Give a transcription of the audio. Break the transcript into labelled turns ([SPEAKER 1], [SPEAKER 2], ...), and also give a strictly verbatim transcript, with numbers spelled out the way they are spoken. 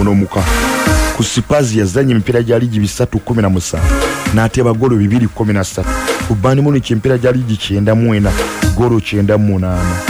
[SPEAKER 1] n'omuka. Ku Spurs yazanye emipiira gya ligi bisatu kumi na musanvu n'ateeba golo bibiri kumi na ssatu. Ku Bayern Munich emipiira gya ligi kyenda mu ena golo kyenda mu munaana.